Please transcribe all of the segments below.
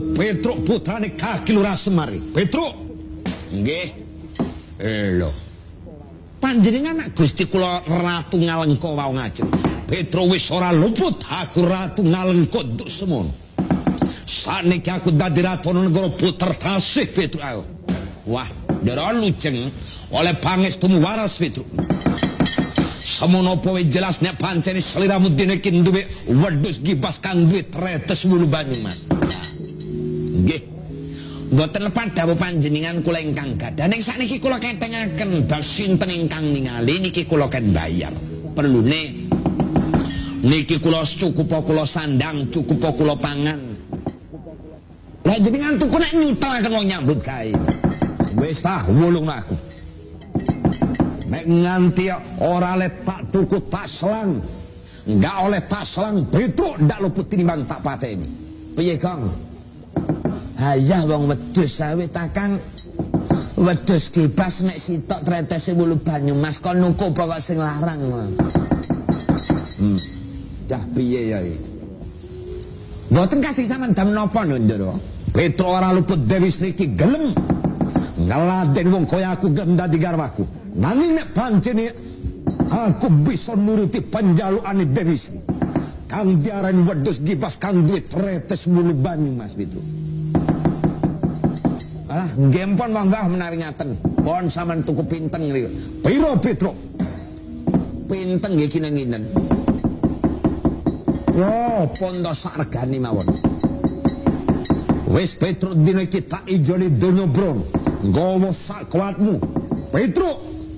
Petruk putrane Kaki Lurah Semari. Petruk. Nggih. Lho. Panjenengan Gusti kula Ratu Ngalengka wau ngajeng. Petruk wis ora luput aku Ratu Ngalengka nduk semono. Saniki aku dadi ratu negara puter tasih Petruk aku. Wah, ndara lujeng oleh pangestumu waras Petruk. Semono apa wae jelas nek pancen sliramu dene iki duwe wedhus gibas kang duwe tretes wulu banyu Mas. Nggih. Mboten lepat dawuh panjenengan kula ingkang gadah ning sakniki kula ketengaken bab sinten ingkang ningali niki kula ken bayar. Perlune niki kula cukup kula sandang, cukup kula pangan. Lah jenengan tuku nek nyutelaken wong nyambut gawe. Wis tah wulung aku. Nek nganti ora letak tuku tak selang. Enggak oleh tak selang Petruk ndak luput tinimbang tak pateni. Piye, Kang? Ayah wong wedhus awe takang wedhus kibas mek sitok tretese wulu banyu Mas kon nuku pokok sing larang. Dah piye ya iki? Mboten kasih sampean dam napa Ndara? Petruk ora luput Dewi Sriki gelem ngeladen wong kaya aku gelem dadi garwaku. Nanging nek pancen aku bisa nuruti panjalukane Dewi Sri. Kang diarani wedhus gibas kang duwe tretes wulu banyu Mas Petruk. Alah, nggih pun monggo menawi ngaten. Pon sampean tuku pinten ngriku. Piro Petruk? Pinten nggih kinten-kinten. Oh, pondo sargane mawon. Wis Petruk dina iki tak ijoli donya bron. Nggawa sak kuatmu. Petruk.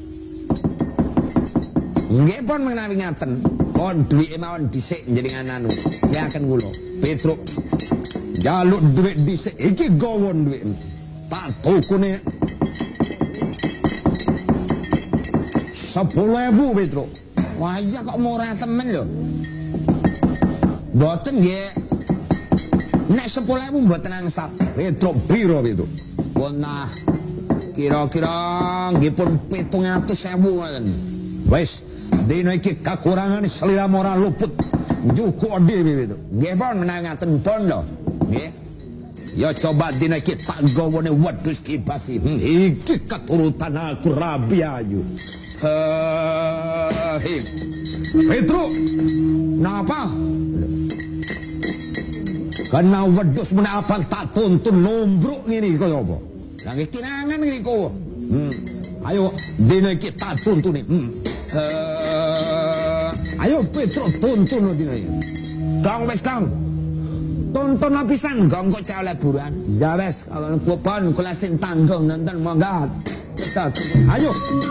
Nggih pun menawi ngaten. Pon duwike mawon dhisik njenengan anu. Ngiaken kula. Petruk. Jaluk duwit dhisik iki gawon duwitmu. Tak tukune 10.000 Petruk. Wah iya kok murah temen lho. Mboten nggih. Nek 10.000 mboten angsal. Petruk piro Petruk? Pun nah kira-kira nggih pun 700.000 ngoten. Wis dina iki kakurangan selira ora luput. Njuku dhewe Petruk. Nggih pun menawi ngaten pun lho. Nggih. Ya coba dina iki tak gawone wedhus kibas iki keturutan aku Rabi Ayu. Petruk, napa? Kena wedhus mene apa tak tuntun nombruk ngene kaya apa? Lah iki kinangan ngriku. Ayo dina iki tak tuntune. Ayo Petruk tuntun dina iki. Kang wis Kang. Tonton pisan gong kok cale buruan. Ya wes kalau kupon kula sing tanggung nonton monggo. Ayo.